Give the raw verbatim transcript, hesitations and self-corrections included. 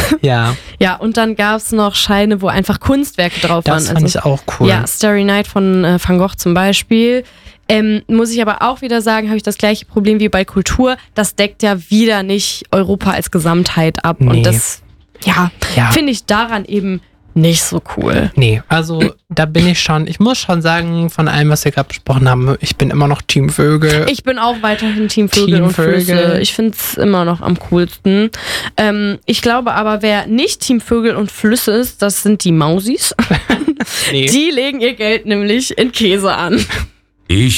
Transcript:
Ja. Ja, und dann gab es noch Scheine, wo einfach Kunstwerke drauf Das waren. fand ich auch cool. Ja, Starry Night von äh, Van Gogh zum Beispiel. Ähm, muss ich aber auch wieder sagen, habe ich das gleiche Problem wie bei Kultur. Das deckt ja wieder nicht Europa als Gesamtheit ab. Nee. Und das, ja, Ja. finde ich daran eben nicht so cool. Nee, also da bin ich schon, ich muss schon sagen, von allem, was wir gerade besprochen haben, ich bin immer noch Team Vögel. Ich bin auch weiterhin Team Vögel Team und Vögel. Flüsse. Ich finde es immer noch am coolsten. Ähm, ich glaube aber, wer nicht Team Vögel und Flüsse ist, das sind die Mausis. Nee. Die legen ihr Geld nämlich in Käse an. Ich